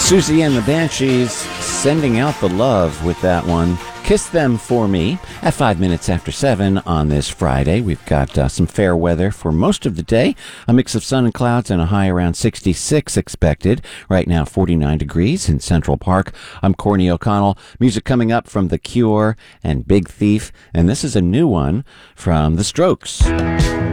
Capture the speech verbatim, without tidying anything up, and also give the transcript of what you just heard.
Susie and the Banshees sending out the love with that one. Kiss Them For Me at five minutes after seven on this Friday. We've got uh, some fair weather for most of the day. A mix of sun and clouds and a high around sixty-six expected. Right now, forty-nine degrees in Central Park. I'm Courtney O'Connell. Music coming up from The Cure and Big Thief. And this is a new one from The Strokes.